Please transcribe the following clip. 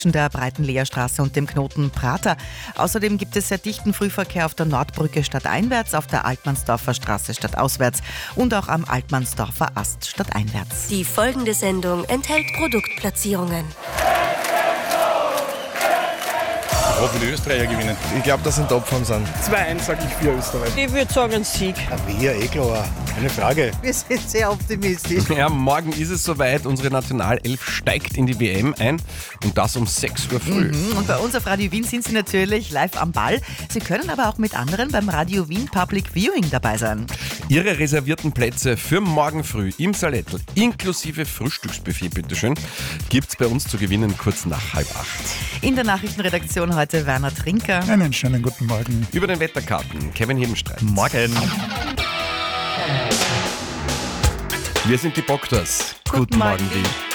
der Breitenleerstraße und dem Knoten Prater. Außerdem gibt es sehr dichten Frühverkehr auf der Nordbrücke stadteinwärts, auf der Altmannsdorfer Straße stadtauswärts und auch am Altmannsdorfer Ast stadteinwärts. Die folgende Sendung enthält Produktplatzierungen. Ich hoffe, die Österreicher gewinnen. Ich glaube, dass sie in Topform sind. 2-1 sage ich für Österreich. Ich würde sagen Sieg. Ja, klar. Keine Frage. Wir sind sehr optimistisch. Ja, morgen ist es soweit. Unsere Nationalelf steigt in die WM ein und das um 6 Uhr früh. Und bei uns auf Radio Wien sind Sie natürlich live am Ball. Sie können aber auch mit anderen beim Radio Wien Public Viewing dabei sein. Ihre reservierten Plätze für morgen früh im Salettl inklusive Frühstücksbuffet, bitteschön, gibt's bei uns zu gewinnen kurz nach 7:30. In der Nachrichtenredaktion heute Werner Trinker. Einen schönen guten Morgen. Über den Wetterkarten Kevin Hebenstreit. Morgen. Wir sind die Bokters. Guten Morgen, Wien.